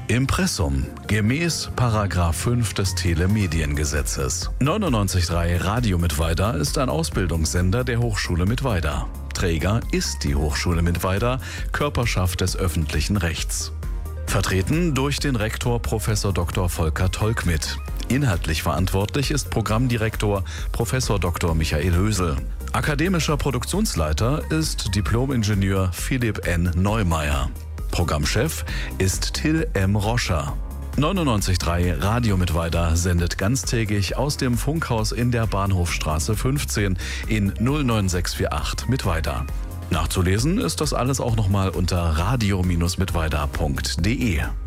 Impressum, gemäß Paragraph 5 des Telemediengesetzes. 99.3 Radio Mittweida ist ein Ausbildungssender der Hochschule Mittweida. Träger ist die Hochschule Mittweida, Körperschaft des öffentlichen Rechts. Vertreten durch den Rektor Prof. Dr. Volker Tolkmitt. Inhaltlich verantwortlich ist Programmdirektor Prof. Dr. Michael Hösel. Akademischer Produktionsleiter ist Diplom-Ingenieur Philipp N. Neumeier. Programmchef ist Till M. Roscher. 99.3 Radio Mittweida sendet ganztägig aus dem Funkhaus in der Bahnhofstraße 15 in 09648 Mittweida. Nachzulesen ist das alles auch nochmal unter radio-mittweida.de.